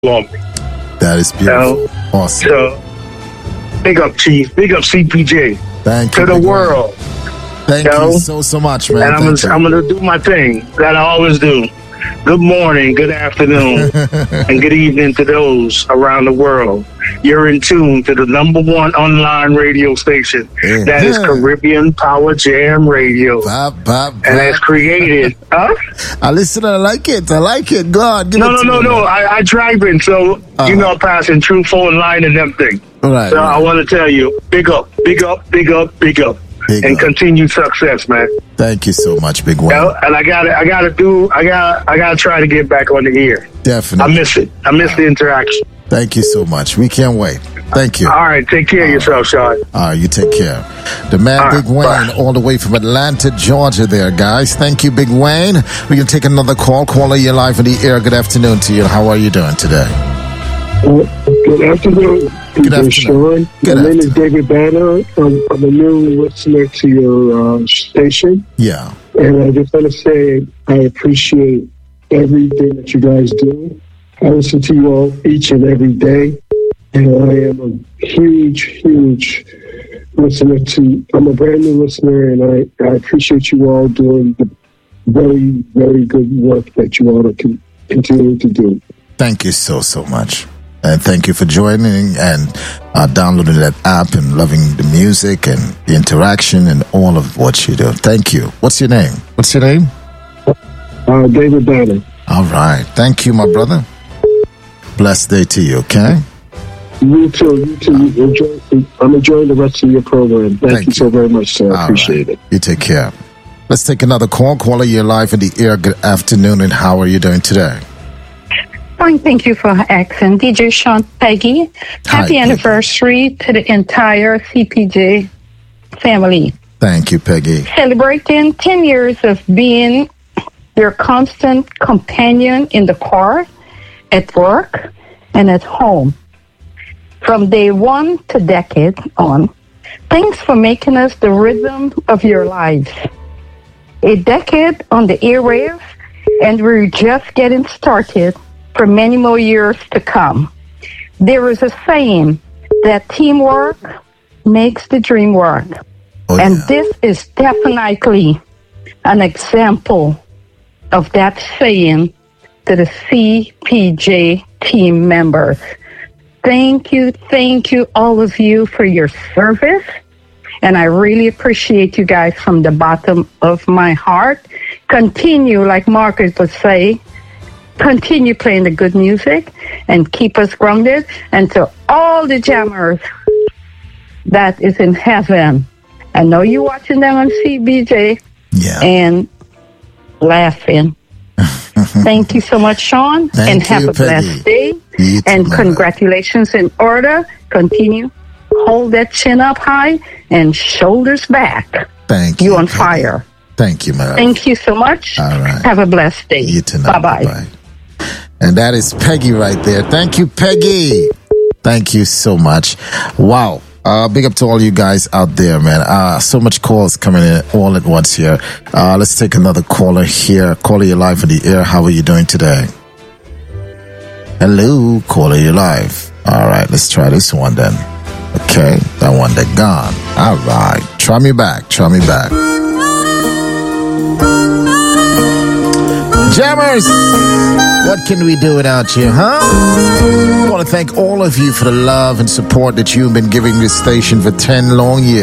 on me. That is beautiful. Awesome. So, big up, Chief. Big up, CPJ. Thank you. To the world. Thank you so much, man. And I'm going to do my thing that I always do. Good morning, good afternoon, and good evening to those around the world. You're in tune to the #1 online radio station. That is Caribbean Power Jam Radio. And that's created. I listen, I like it. God, No. I driving, so, passing through phone line and them thing. Right. So I want to tell you, big up. And continued success, man. Thank you so much, Big Wayne. And I gotta try to get back on the air. Definitely. I miss it. I miss the interaction. Thank you so much. We can't wait. Thank you. All right, take care of yourself, Sean. All right, you take care. The man, Big Wayne, all the way from Atlanta, Georgia there, guys. Thank you, Big Wayne. We can take another call. Caller, you're live in the air. Good afternoon to you. How are you doing today? Good afternoon. Good afternoon. Sean. My name is David Banner. I'm a new listener to your station. Yeah. And I just want to say I appreciate everything that you guys do. I listen to you all each and every day. And I am a huge listener I'm a brand new listener, and I appreciate you all doing the very, very good work that you all are continuing to do. Thank you so much. And thank you for joining and downloading that app and loving the music and the interaction and all of what you do. Thank you. What's your name? David Banner. All right. Thank you, my brother. Blessed day to you, okay? You too. I'm enjoying the rest of your program. Thank you so very much, sir. I appreciate it. You take care. Let's take another call. Caller, you're live in the air. Good afternoon, and how are you doing today? Fine, thank you for asking. DJ Sean, Peggy. Happy anniversary to the entire CPJ family. Thank you, Peggy. Celebrating 10 years of being your constant companion in the car, at work, and at home. From day one to decade on, thanks for making us the rhythm of your lives. A decade on the airwaves, and we're just getting started for many more years to come. There is a saying that teamwork makes the dream work. And this is definitely an example of that saying to the CPJ team members. Thank you, all of you, for your service. And I really appreciate you guys from the bottom of my heart. Continue, like Marcus would say, continue playing the good music and keep us grounded. And to all the jammers that is in heaven, I know you're watching them on CBJ and laughing. Thank you so much, Sean, and have a blessed day. And congratulations in order. Continue. Hold that chin up high and shoulders back. Thank you. You on fire. Thank you, man. Thank you so much. All right. Have a blessed day. You too. Bye-bye. And that is Peggy right there. Thank you, Peggy. Thank you so much. Wow. Big up to all you guys out there, man. So much calls coming in all at once here. Let's take another caller here. Caller, you're live in the air. How are you doing today? Hello, caller, you're live. All right, let's try this one then. Okay, that one, they're gone. All right, try me back. Jammers, what can we do without you, huh? I want to thank all of you for the love and support that you've been giving this station for 10 long years.